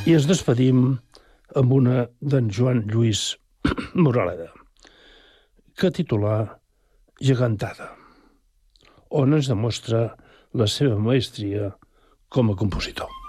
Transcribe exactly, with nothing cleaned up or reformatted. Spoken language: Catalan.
I ens despedim amb una d'en Joan Lluís Moraleda, que titula Gegantada, on ens demostra la seva maestria com a compositor.